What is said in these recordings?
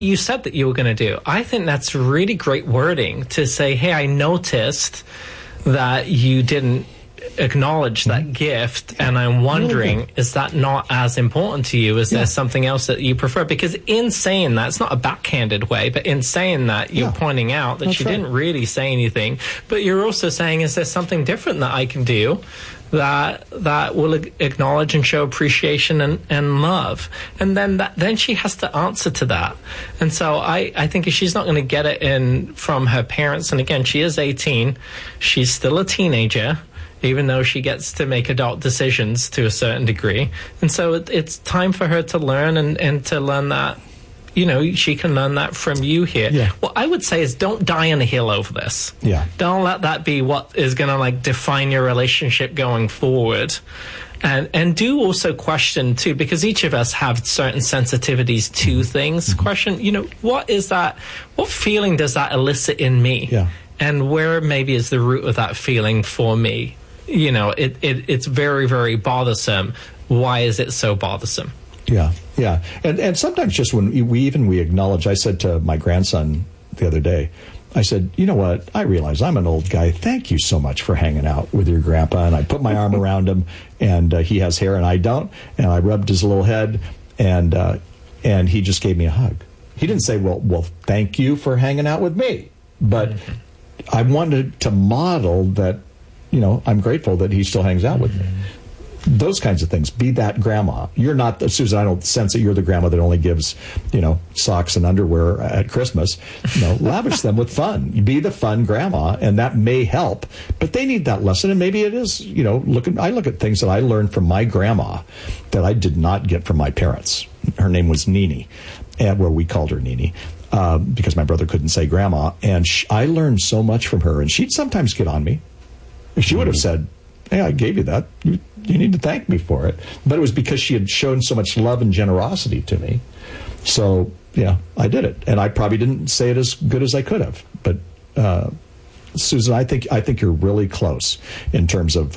you said that you were going to do. I think that's really great wording to say, hey, I noticed that you didn't acknowledge that gift, and I'm wondering, is that not as important to you? Is there something else that you prefer? Because in saying that, it's not a backhanded way, but in saying that, you're pointing out that she didn't really say anything, but you're also saying, is there something different that I can do that will acknowledge and show appreciation and love? And then she has to answer to that. And so I think if she's not going to get it from her parents, and again, she is 18, she's still a teenager, even though she gets to make adult decisions to a certain degree. And so it's time for her to learn and to learn that, she can learn that from you here. Yeah. What I would say is don't die on a hill over this. Yeah. Don't let that be what is going to define your relationship going forward. And do also question, too, because each of us have certain sensitivities to things. Question, what is that? What feeling does that elicit in me? Yeah. And where maybe is the root of that feeling for me? It's very, very bothersome. Why is it so bothersome? Yeah, yeah. And sometimes just when we acknowledge, I said to my grandson the other day, I said, you know what, I realize I'm an old guy. Thank you so much for hanging out with your grandpa. And I put my arm around him, and he has hair and I don't. And I rubbed his little head, and he just gave me a hug. He didn't say, well, thank you for hanging out with me. But I wanted to model that, I'm grateful that he still hangs out with me. Those kinds of things. Be that grandma. You're not, Susan, I don't sense that you're the grandma that only gives, socks and underwear at Christmas. Lavish them with fun. Be the fun grandma, and that may help. But they need that lesson, and maybe it is, I look at things that I learned from my grandma that I did not get from my parents. Her name was Nini, we called her Nini. Because my brother couldn't say grandma. And I learned so much from her. And she'd sometimes get on me. She would have said, hey, I gave you that. You need to thank me for it. But it was because she had shown so much love and generosity to me. So, yeah, I did it. And I probably didn't say it as good as I could have. But, Susan, I think you're really close in terms of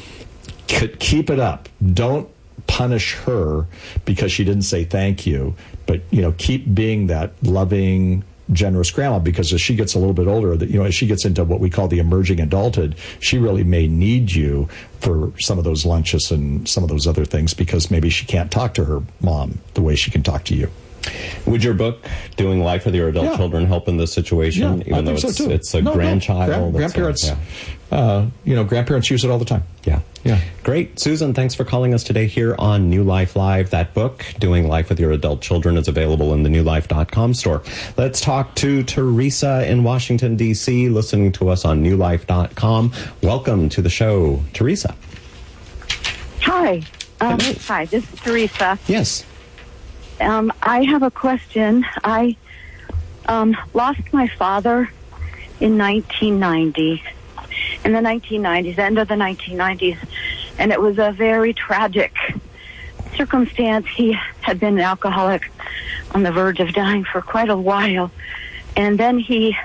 keep it up. Don't punish her because she didn't say thank you. But, keep being that loving, generous grandma, because as she gets a little bit older, as she gets into what we call the emerging adulthood, she really may need you for some of those lunches and some of those other things, because maybe she can't talk to her mom the way she can talk to you. Would your book, Doing Life with Your Adult Children, help in this situation? Yeah, even though it's a grandchild? Grandparents, grandparents use it all the time. Yeah. Yeah. Great. Susan, thanks for calling us today here on New Life Live. That book, Doing Life with Your Adult Children, is available in the newlife.com store. Let's talk to Teresa in Washington, D.C., listening to us on newlife.com. Welcome to the show, Teresa. Hi. Hi, this is Teresa. Yes. I have a question. I lost my father in 1990. In the 1990s, end of the 1990s, and it was a very tragic circumstance. He had been an alcoholic on the verge of dying for quite a while, and then he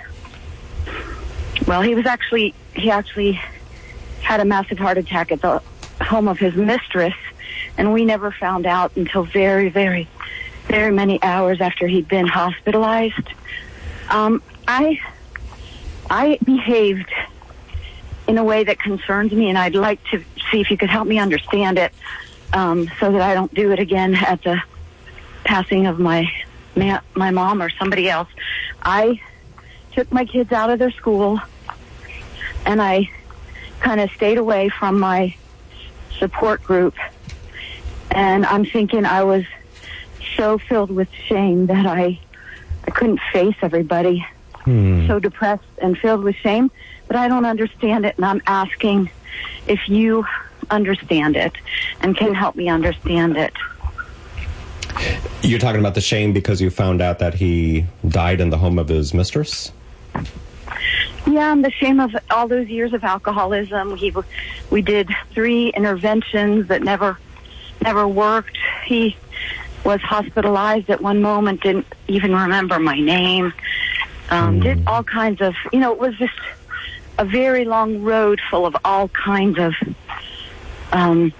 actually had a massive heart attack at the home of his mistress, and we never found out until very, very, very many hours after he'd been hospitalized. I behaved in a way that concerns me, and I'd like to see if you could help me understand it, so that I don't do it again at the passing of my mom or somebody else. I took my kids out of their school, and I kind of stayed away from my support group, and I'm thinking I was so filled with shame that I couldn't face everybody. So depressed and filled with shame, but I don't understand it, and I'm asking if you understand it and can help me understand it. You're talking about the shame because you found out that he died in the home of his mistress? Yeah, and the shame of all those years of alcoholism. We did 3 interventions that never worked. He was hospitalized at one moment, didn't even remember my name. Did all kinds of, it was just a very long road full of all kinds of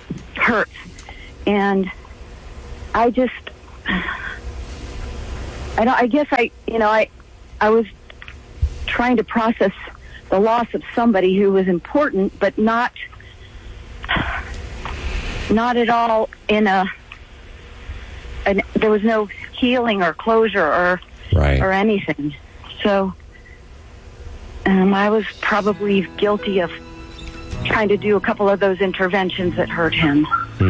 hurt. And I I guess I was trying to process the loss of somebody who was important, but not at all there was no healing or closure or anything. So I was probably guilty of trying to do a couple of those interventions that hurt him.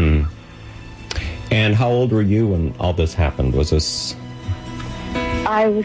And how old were you when all this happened? Was this? I was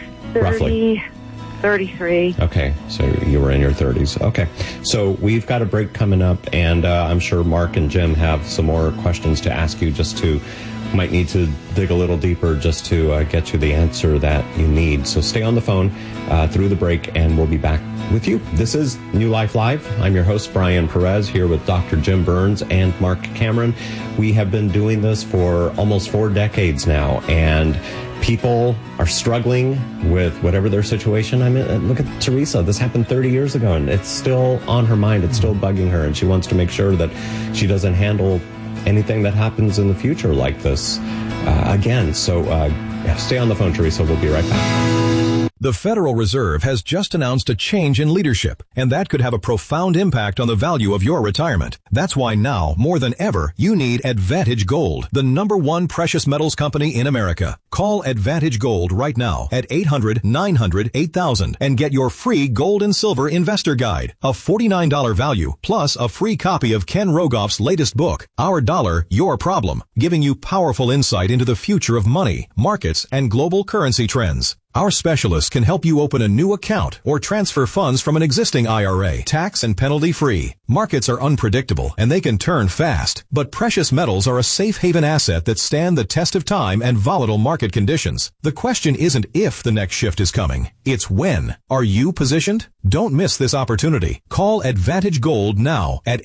33. Okay, so you were in your 30s. Okay, so we've got a break coming up, and I'm sure Mark and Jim have some more questions to ask you. Might need to dig a little deeper just to get you the answer that you need. So stay on the phone through the break, and we'll be back with you. This is New Life Live. I'm your host, Brian Perez, here with Dr. Jim Burns and Mark Cameron. We have been doing this for almost 4 decades now, and people are struggling with whatever their situation. I mean, look at Teresa. This happened 30 years ago, and it's still on her mind. It's still bugging her, and she wants to make sure that she doesn't handle anything that happens in the future like this again. So stay on the phone, Teresa. We'll be right back. The Federal Reserve has just announced a change in leadership, and that could have a profound impact on the value of your retirement. That's why now, more than ever, you need Advantage Gold, the #1 precious metals company in America. Call Advantage Gold right now at 800-900-8000 and get your free gold and silver investor guide, a $49 value, plus a free copy of Ken Rogoff's latest book, Our Dollar, Your Problem, giving you powerful insight into the future of money, markets, and global currency trends. Our specialists can help you open a new account or transfer funds from an existing IRA, tax and penalty free. Markets are unpredictable and they can turn fast, but precious metals are a safe haven asset that stand the test of time and volatile market conditions. The question isn't if the next shift is coming, it's when. Are you positioned? Don't miss this opportunity. Call Advantage Gold now at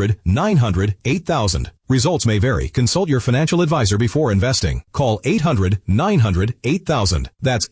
800-900-8000. Results may vary. Consult your financial advisor before investing. Call 800-900-8000. That's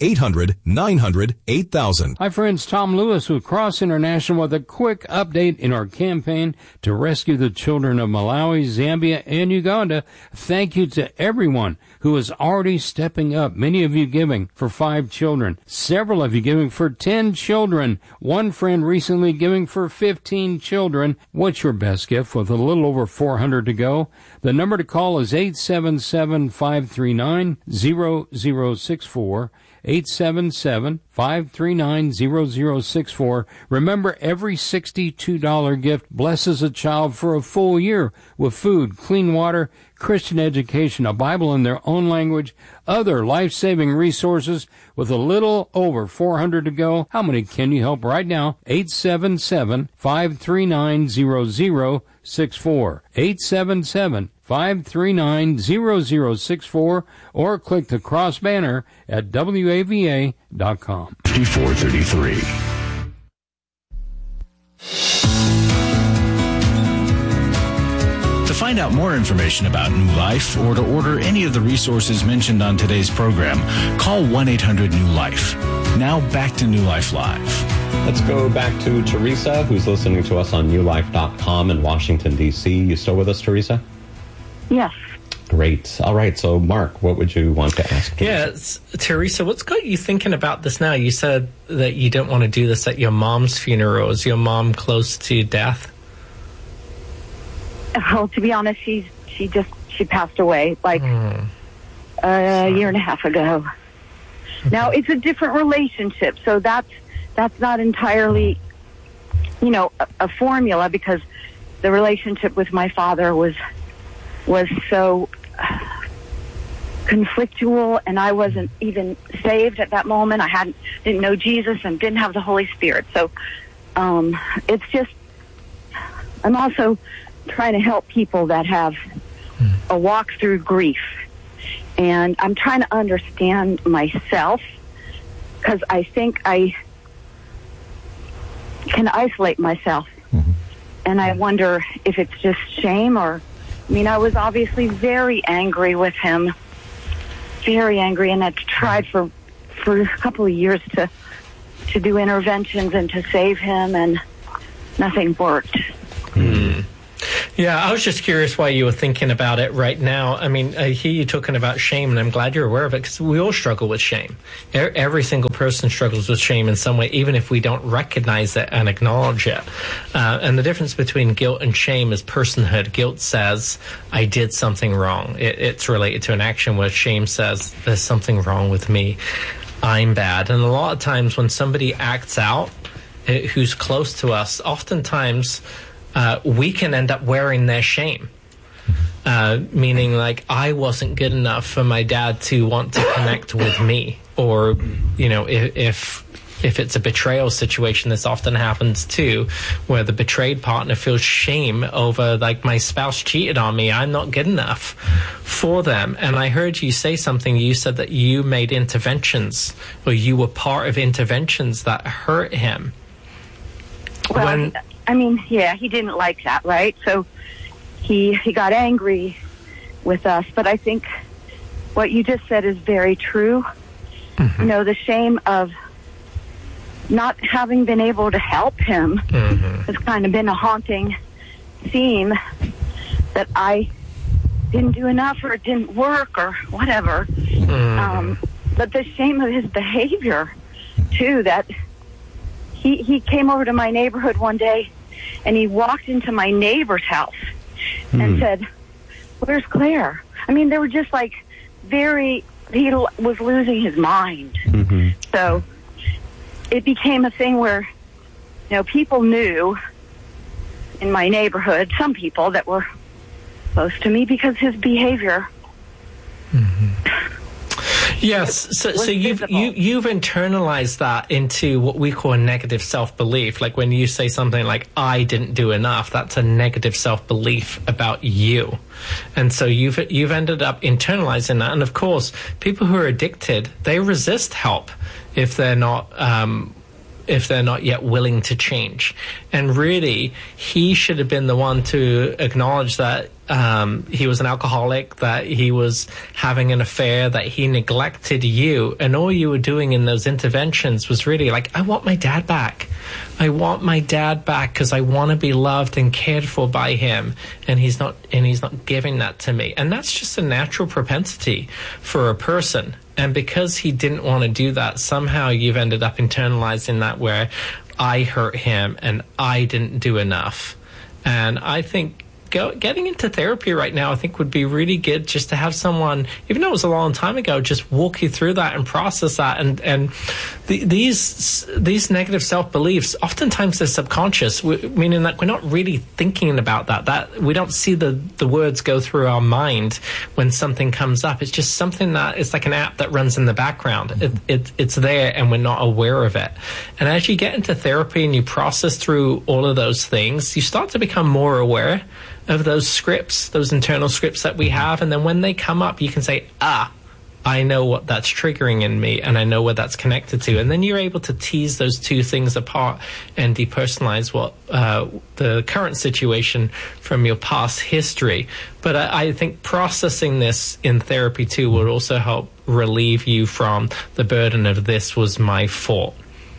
800-900-8000. Hi friends, Tom Lewis with Cross International with a quick update in our campaign to rescue the children of Malawi, Zambia, and Uganda. Thank you to everyone who is already stepping up. Many of you giving for 5 children. Several of you giving for 10 children. One friend recently giving for 15 children. What's your best gift with a little over 400 to go? The number to call is 877-539-0064. 877-539-0064. Remember, every $62 gift blesses a child for a full year with food, clean water, Christian education, a Bible in their own language, other life-saving resources. With a little over 400 to go, how many can you help right now? 877-539-0064. 877-539-0064, or click the cross banner at WAVA.com. 5433. To find out more information about New Life or to order any of the resources mentioned on today's program, call 1-800-NEW-LIFE. Now back to New Life Live. Let's go back to Teresa, who's listening to us on newlife.com in Washington, D.C. You still with us, Teresa? Yes. Great. All right. So, Mark, what would you want to ask? Yes, Teresa, what's got you thinking about this now? You said that you didn't want to do this at your mom's funeral. Is your mom close to death? Well, to be honest, she passed away like a year and a half ago. Okay. Now, it's a different relationship, so that's not entirely, a formula, because the relationship with my father was so conflictual, and I wasn't even saved at that moment. I didn't know Jesus and didn't have the Holy Spirit. So it's just, I'm also trying to help people that have a walk through grief, and I'm trying to understand myself, because I think I can isolate myself. And I wonder if it's just shame, or I was obviously very angry with him, very angry, and I tried for a couple of years to do interventions and to save him, and nothing worked. Yeah, I was just curious why you were thinking about it right now. I mean, I hear you talking about shame, and I'm glad you're aware of it, because we all struggle with shame. Every single person struggles with shame in some way, even if we don't recognize it and acknowledge it. And the difference between guilt and shame is personhood. Guilt says, I did something wrong. It's related to an action, where shame says, there's something wrong with me. I'm bad. And a lot of times when somebody acts out, who's close to us, oftentimes we can end up wearing their shame. Meaning, like, I wasn't good enough for my dad to want to connect with me. Or, you know, if it's a betrayal situation, this often happens too, where the betrayed partner feels shame over, like, my spouse cheated on me, I'm not good enough for them. And I heard you say something, you said that you made interventions, or you were part of interventions that hurt him. Well, I mean, yeah, he didn't like that, right? So he got angry with us. But I think what you just said is very true. Mm-hmm. You know, the shame of not having been able to help him has kind of been a haunting theme, that I didn't do enough, or it didn't work, or whatever. But the shame of his behavior, too, that he came over to my neighborhood one day, and he walked into my neighbor's house and said, "Where's Claire?" I mean, they were just like he was losing his mind. So it became a thing where, you know, people knew in my neighborhood, some people that were close to me, because his behavior. Yes, so you've internalized that into what we call a negative self-belief. Like when you say something like, I didn't do enough, that's a negative self-belief about you. And so you've ended up internalizing that. And of course, people who are addicted, they resist help if they're not yet willing to change. And really, he should have been the one to acknowledge that he was an alcoholic, that he was having an affair, that he neglected you. And all you were doing in those interventions was really like, I want my dad back. I want my dad back because I want to be loved and cared for by him. And he's not giving that to me. And that's just a natural propensity for a person. And because he didn't want to do that, somehow you've ended up internalizing that, where I hurt him and I didn't do enough. And I think getting into therapy right now, I think, would be really good, just to have someone, even though it was a long time ago, just walk you through that and process that. And these negative self-beliefs, oftentimes they're subconscious, meaning that we're not really thinking about that we don't see the words go through our mind when something comes up. It's just something that it's like an app that runs in the background. It's there and we're not aware of it. And as you get into therapy and you process through all of those things, you start to become more aware of those scripts, those internal scripts that we have. And then when they come up, you can say, I know what that's triggering in me, and I know where that's connected to. And then you're able to tease those two things apart and depersonalize what the current situation from your past history. But I think processing this in therapy too would also help relieve you from the burden of this was my fault.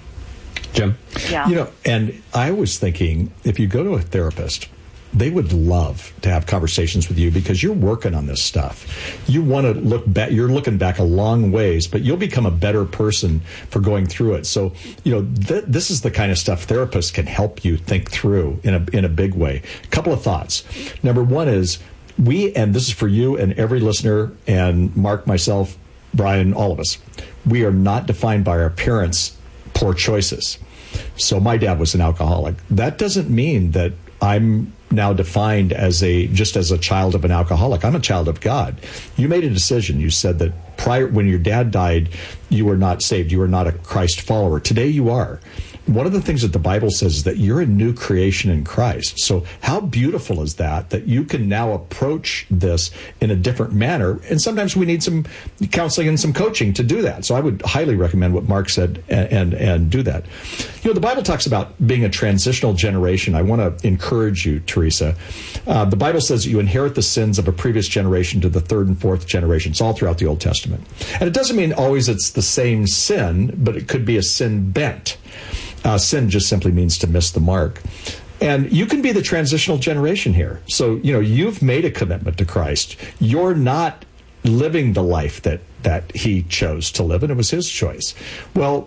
Jim? Yeah. You know, and I was thinking, if you go to a therapist, they would love to have conversations with you, because you're working on this stuff. You want to look back. You're looking back a long ways, but you'll become a better person for going through it. So, you know, this is the kind of stuff therapists can help you think through in a big way. A couple of thoughts. Number one is and this is for you and every listener, and Mark, myself, Brian, all of us, we are not defined by our parents' poor choices. So my dad was an alcoholic. That doesn't mean that I'm now defined as just as a child of an alcoholic. I'm a child of God. You made a decision. You said that when your dad died, you were not saved. You were not a Christ follower. Today you are. One of the things that the Bible says is that you're a new creation in Christ. So how beautiful is that you can now approach this in a different manner? And sometimes we need some counseling and some coaching to do that. So I would highly recommend what Mark said and do that. You know, the Bible talks about being a transitional generation. I want to encourage you, Teresa. The Bible says that you inherit the sins of a previous generation to the third and fourth generation. It's all throughout the Old Testament. And it doesn't mean always it's the same sin, but it could be a sin bent. Sin just simply means to miss the mark. And you can be the transitional generation here. So, you've made a commitment to Christ. You're not living the life that he chose to live, and it was his choice. Well,